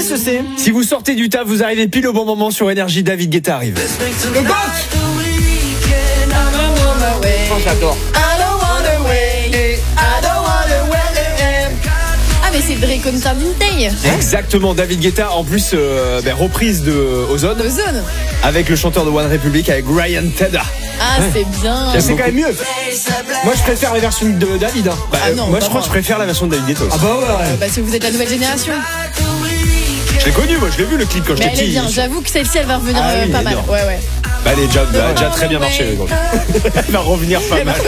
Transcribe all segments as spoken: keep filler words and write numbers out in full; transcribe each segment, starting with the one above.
Qu'est-ce que c'est ? Si vous sortez du taf, vous arrivez pile au bon moment sur Énergie, David Guetta arrive. Le Bank. Oh, j'adore. Ah mais c'est Drake on Day. Exactement, David Guetta en plus euh, ben, reprise de Ozone Ozone. avec le chanteur de One Republic avec Ryan Tedder. Ah ouais. C'est bien. C'est quand même mieux. Moi je préfère la version de David. Hein. Bah, ah non, moi je crois moi. que je préfère la version de David Guetta aussi. Ah bah ouais. Euh, bah si vous êtes la nouvelle génération. Je l'ai connu, moi je l'ai vu le clip quand j'étais petit. Elle est bien, j'avoue que celle-ci elle va revenir ah, euh, oui, pas mal. Ouais ouais. Bah, elle est déjà, bah, déjà très bien marché. Donc. Elle va revenir pas mal.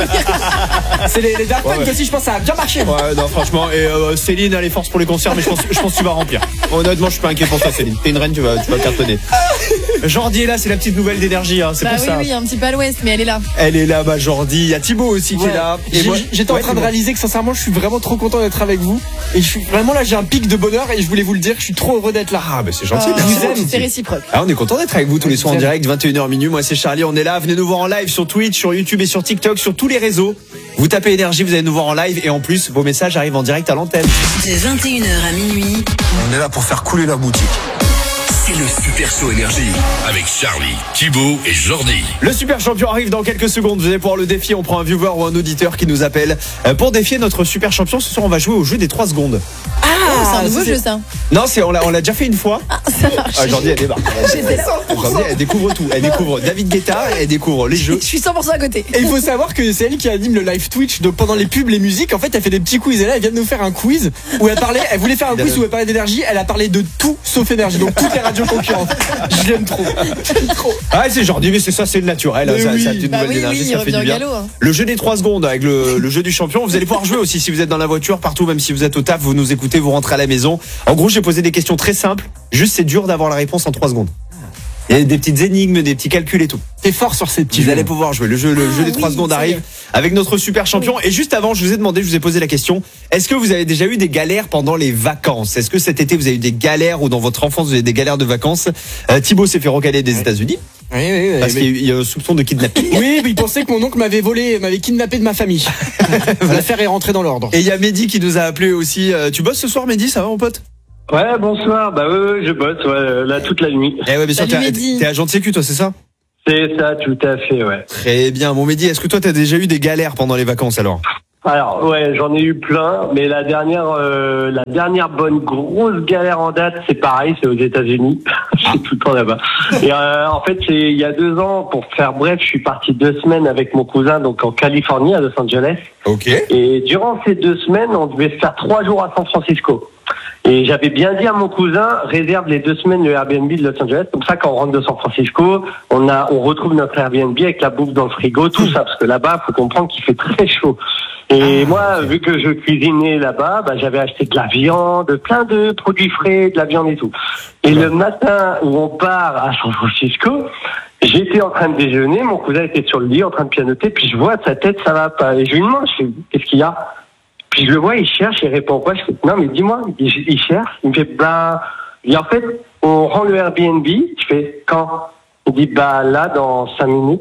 C'est les, les Daft Punk ouais, ouais. aussi, je pense que ça a bien marché. Ouais, non, franchement. Et euh, Céline, elle est force pour les concerts, mais je pense, je pense que tu vas remplir. Honnêtement, je suis pas inquiet pour toi, Céline. T'es une reine, tu vas, tu vas cartonner. Jordi est là, c'est la petite nouvelle d'énergie. Hein, c'est bah pour oui, ça. Oui, un petit peu à l'ouest, mais elle est là. Elle est là, bah Jordi. Il y a Thibaut aussi ouais. qui est là. Et moi, j'étais ouais, en train de bon. réaliser que sincèrement, je suis vraiment trop content d'être avec vous. Et je suis vraiment là, j'ai un pic de bonheur et je voulais vous le dire, je suis trop heureux d'être là. Ah, bah c'est gentil. Euh, vous aime. C'est réciproque. Ah, on est content d'être avec vous tous les soirs en direct, vingt et une heures minuit. Moi, c'est Charlie, on est là. Venez nous voir en live sur Twitch, sur YouTube et sur TikTok, sur tous les réseaux. Vous tapez Énergie, vous allez nous voir en live et en plus, vos messages arrivent en direct à l'antenne. De vingt et une heures à minuit. On est là pour faire couler la boutique. C'est le Super Show Énergie avec Charlie, Thibaut et Jordi. Le Super Champion arrive dans quelques secondes. Vous allez pouvoir le défier. On prend un viewer ou un auditeur qui nous appelle pour défier notre Super Champion. Ce soir, on va jouer au jeu des trois secondes. Ah, oh, c'est un nouveau jeu ça. Non, c'est on l'a on l'a déjà fait une fois. Ah, ça marche. Ah, Jordi, elle débarque. Jordi, elle découvre tout. Elle découvre David Guetta, elle découvre les jeux. Je suis cent pour cent à côté. Et il faut savoir que c'est elle qui anime le live Twitch. Donc pendant les pubs, les musiques, en fait, elle fait des petits quiz. Et là, elle vient de nous faire un quiz où elle parlait. Elle voulait faire un quiz où elle parlait d'énergie. Elle a parlé de tout sauf énergie. Donc toutes les radios concurrentes. Je l'aime trop. J'aime trop. Ah, c'est Jordi, mais c'est ça, c'est le naturel. Mais ça, oui. ça a une bah nouvelle oui, énergie, oui, ça fait du bien. Galop, hein. Le jeu des trois secondes avec le, le jeu du champion. Vous allez pouvoir jouer aussi si vous êtes dans la voiture, partout, même si vous êtes au taf, vous nous écoutez, vous rentrez à la maison. En gros, j'ai posé des questions très simples. Juste, c'est dur d'avoir la réponse en trois secondes. Il y a des petites énigmes, des petits calculs et tout. T'es fort sur ces petits Vous jeux. allez pouvoir jouer. Le jeu, le ah, jeu des oui, trois secondes arrive avec notre super champion. Oui. Et juste avant, je vous ai demandé, je vous ai posé la question. Est-ce que vous avez déjà eu des galères pendant les vacances ? Est-ce que cet été, vous avez eu des galères ou dans votre enfance, vous avez eu des galères de vacances ? euh, Thibaut s'est fait recaler des États-Unis. Oui, oui, oui. Parce mais... qu'il y a un soupçon de kidnapping. Oui, mais il pensait que mon oncle m'avait volé, m'avait kidnappé de ma famille. L'affaire est rentrée dans l'ordre. Et il y a Mehdi qui nous a appelé aussi. Euh, tu bosses ce soir, Mehdi ? Ça va, mon pote ? Ouais, bonsoir. Bah ouais, ouais, je bosse ouais, là toute la nuit. Eh ouais, bien sûr, Salut, t'es, t'es agent de sécu, toi, c'est ça ? C'est ça, tout à fait, ouais. Très bien. Mon Mehdi, est-ce que toi, t'as déjà eu des galères pendant les vacances alors ? Alors ouais, j'en ai eu plein, mais la dernière, euh, la dernière bonne grosse galère en date, c'est pareil, c'est aux États-Unis. Je suis tout le temps là-bas. Et euh, en fait, c'est il y a deux ans, pour faire bref, je suis parti deux semaines avec mon cousin, donc en Californie, à Los Angeles. Ok. Et durant ces deux semaines, on devait se faire trois jours à San Francisco. Et j'avais bien dit à mon cousin, réserve les deux semaines le Airbnb de Los Angeles. Comme ça, quand on rentre de San Francisco, on a, on retrouve notre Airbnb avec la bouffe dans le frigo, tout ça. Parce que là-bas, faut comprendre qu'il fait très chaud. Et ah, moi, okay. vu que je cuisinais là-bas, bah, j'avais acheté de la viande, plein de produits frais, de la viande et tout. Et ouais. Le matin où on part à San Francisco, j'étais en train de déjeuner, mon cousin était sur le lit en train de pianoter, puis je vois sa tête, ça va pas. Et je lui demande, je fais, qu'est-ce qu'il y a? Puis je le vois, il cherche, il répond quoi? Je fais, non, mais dis-moi, il, il cherche. Il me fait, bah, et en fait, on rend le Airbnb. Je fais, quand? Il dit, bah, là, dans cinq minutes.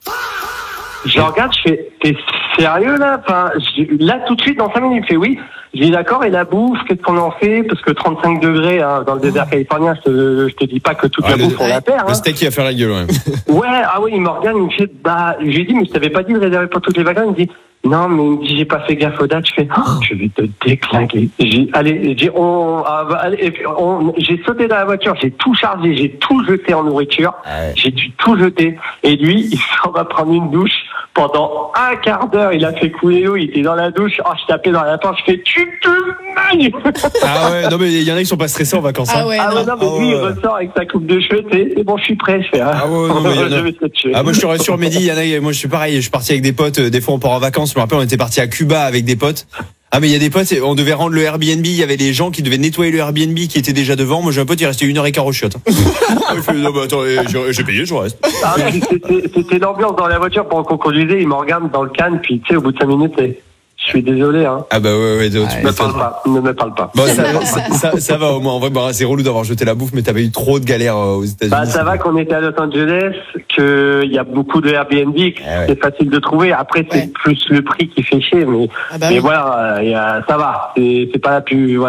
Je regarde, je fais, t'es sérieux, là? Enfin, je, là, tout de suite, dans cinq minutes. Il fait, oui. Je dis, d'accord, et la bouffe, qu'est-ce qu'on en fait? Parce que trente-cinq degrés, hein, dans le désert californien, je te, je te dis pas que toute ah, la le, bouffe, on la perd, hein. Le steak qui va faire la gueule, ouais. Ouais, ah oui, il me regarde, il me fait, bah, je lui ai dit, mais je t'avais pas dit de réserver pour toutes les vacances. Il me dit, non, mais il me dit, j'ai pas fait gaffe aux dates. Je fais, oh, je vais te déclinguer. J'ai, allez, j'ai, on, ah, allez, on, j'ai sauté dans la voiture, j'ai tout chargé, j'ai tout jeté en nourriture. Ouais. J'ai dû tout jeter. Et lui, il s'en va prendre une douche. Pendant un quart d'heure, il a fait couler l'eau, il était dans la douche. Oh, je tapais dans la porte, je fais, tu te manges! Ah ouais, non, mais il y en a qui sont pas stressés en vacances. Ah ouais, hein. ah ouais, non, mais ah lui, ouais. Il ressort avec sa coupe de cheveux, c'est bon, je suis prêt, je fais, hein. Ah ouais, non, mais il y en a... Ah, moi, je te rassure, Mehdi, il y en a, moi, je suis pareil, je suis parti avec des potes, des fois, on part en vacances, je me rappelle, on était parti à Cuba avec des potes. Ah, mais il y a des potes, on devait rendre le Airbnb, il y avait des gens qui devaient nettoyer le Airbnb qui était déjà devant. Moi, j'ai un pote, il restait une heure et quart au chiottes. Il fait, non, bah, attends, j'ai, j'ai payé, je reste. Ah, c'était, c'était l'ambiance dans la voiture pendant qu'on conduisait, il me regarde dans le canne, puis, tu sais, au bout de cinq minutes, c'est... Je suis désolé, hein. Ah bah ouais, ouais, tu ah, me parle pas, ne me parle pas. Bon, ça, ça, ça, ça va au moins. En vrai, bah, c'est relou d'avoir jeté la bouffe, mais t'avais eu trop de galères euh, aux États-Unis. Bah, ça va qu'on était à Los Angeles, qu'il y a beaucoup de Airbnb, que ah ouais. C'est facile de trouver. Après, c'est ouais. Plus le prix qui fait chier, mais, ah bah mais oui. Voilà, y a, ça va. C'est, c'est pas la plus, voilà.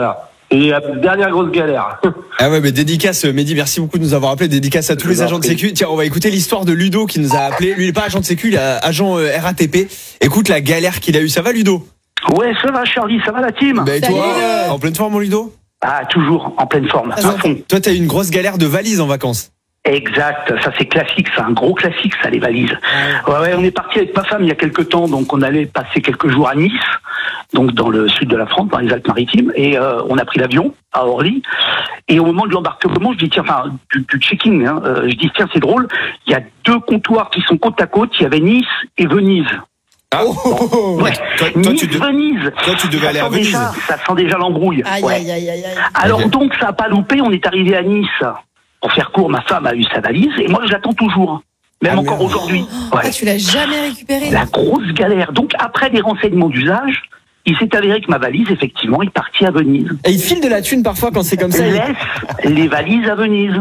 Et euh, dernière grosse galère. Ah ouais, mais dédicace, Mehdi, merci beaucoup de nous avoir appelé. Dédicace à tous les agents de sécu. Tiens, on va écouter l'histoire de Ludo qui nous a appelé. Lui, il est pas agent de sécu, il est agent euh, R A T P. Écoute la galère qu'il a eue. Ça va, Ludo? Ouais, ça va, Charlie, ça va la team? Bah, et toi, euh, en pleine forme, mon Ludo? Ah, toujours en pleine forme. Toi, toi, t'as eu une grosse galère de valise en vacances. Exact, ça c'est classique, c'est un gros classique ça, les valises. Ouais, ouais, on est parti avec ma femme il y a quelques temps, donc on allait passer quelques jours à Nice, donc dans le sud de la France, dans les Alpes-Maritimes, et euh, on a pris l'avion à Orly. Et au moment de l'embarquement, je dis tiens, enfin du, du check-in, hein, euh, je dis tiens c'est drôle, il y a deux comptoirs qui sont côte à côte, il y avait Nice et Venise. Ah, bon, ouais. toi, toi, Nice, tu de... Venise. Toi, tu devais ça aller à Venise. Déjà, ça sent déjà l'embrouille. Aïe, ouais. aïe, aïe, aïe, aïe. Alors okay. donc, ça n'a pas loupé, on est arrivé à Nice. Pour faire court, ma femme a eu sa valise et moi, je l'attends toujours. Même ah, encore aujourd'hui. Ouais. Ouais. Ah, tu l'as jamais récupéré? La grosse galère. Donc, après des renseignements d'usage, il s'est avéré que ma valise, effectivement, est partie à Venise. Et il file de la thune parfois quand c'est comme ça. Laisse il... les valises à Venise.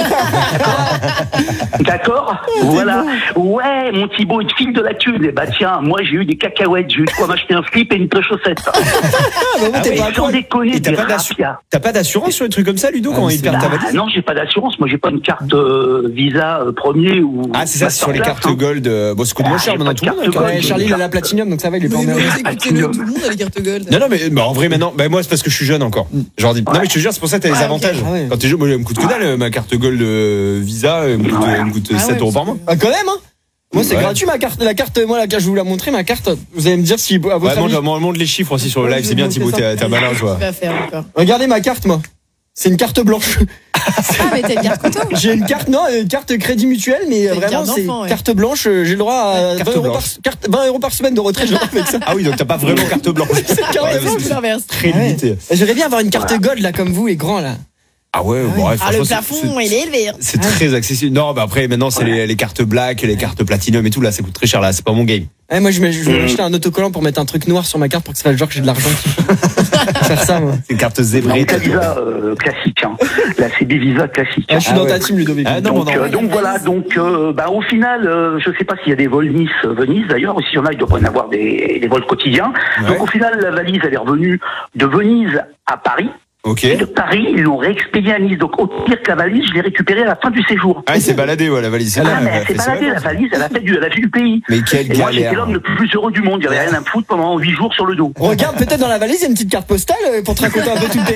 D'accord. Voilà. Ouais, mon Thibaut, il te file de la thune. Et bah tiens, moi j'ai eu des cacahuètes, j'ai eu de quoi m'acheter un slip et une paire de chaussettes. Ah, bah, ah, t'es ouais, pas sans déconner, t'as des pas, rapias. t'as pas d'assurance sur les trucs comme ça, Ludo, ah, quand ils perdent ta bah, valise? Non, j'ai pas d'assurance. Moi, j'ai pas une carte euh, Visa euh, premier ou. Ah, c'est ça, c'est sur les cartes hein. Gold. Euh, bon, ça coûte moins Ah, cher j'ai maintenant, pas tout de le monde. carte Quand Ouais, même. Charlie, il a la platinum, donc ça va, il est pas Oui, mais emmerdé. écoutez-le, tout le monde a les cartes gold. Non, non, mais bah, en vrai, maintenant, bah, moi, c'est parce que je suis jeune encore. Genre, dis, non, mais je te jure, c'est pour ça que t'as les Ouais, avantages. ok. Ah ouais. Quand t'es jeune, moi, elle me coûte que dalle, ma carte Gold euh, Visa, elle me coûte, Ouais. elle me coûte Ah sept ouais, euros par mois. Ah, quand même, hein. Moi, c'est Ouais. gratuit, ma carte. La carte, moi, la carte, je vais vous la montrer, ma carte. Vous allez me dire si, à votre Ouais, avis. montre, montre- montre les chiffres aussi sur le Ouais, live, je c'est bien, vais Thibaut, montrer t'es t'es un malin, toi. Tu vas faire encore. Regardez ma carte, moi. C'est une carte blanche. Ah, mais t'as une carte coton? J'ai une carte, non, une carte crédit mutuel, mais C'est une vraiment, carte c'est d'enfant, ouais. carte blanche. euh, J'ai le droit à Carte vingt euros, par, blanche. carte, vingt euros par semaine de retraite, genre, avec ça. Ah oui, donc t'as pas vraiment carte blanche. C'est carte Ouais, blanche. mais c'est l'inverse. très Ouais. limité. J'aimerais bien avoir une carte gold, là, comme vous, les grands, là. Ah ouais, bon, ouais, Ah, le franchement, c'est- plafond, il est élevé. c'est très accessible. Non, bah après, maintenant, c'est les, les cartes black, les cartes platinum et tout, là, ça coûte très cher, là, c'est pas mon game. Ouais, moi, je, mets- je vais acheter un autocollant pour mettre un truc noir sur ma carte pour que ça fasse genre que j'ai de l'argent. Faire ça, moi. C'est une carte Non, zébrée. c'est Visa euh, classique. Hein. Là, c'est des visas classiques. Ah, je suis Ah dans ouais. ta team, Ludovic. Ah non, Donc, non, euh, donc voilà, donc euh, bah, au final, euh, je sais pas s'il y a des vols Nice-Venise d'ailleurs, ou s'il y en a, il doit pas y en avoir des, des vols quotidiens. Ouais. Donc au final, la valise, elle est revenue de Venise à Paris, Ok. et de Paris, ils l'ont réexpédiée à Nice. Donc au pire que la valise, je l'ai récupérée à la fin du séjour. Ah, il s'est baladé, ouais, la valise. C'est Ah, bien, mais elle a elle s'est fait ses baladée, la vacances. valise, elle a fait du, elle a fait du pays. Mais quelle Et moi, j'étais galère. l'homme le plus heureux du monde. J'avais rien à me foutre pendant huit jours sur le dos. Regarde, peut-être dans la valise, il y a une petite carte postale euh, pour te raconter un peu tout le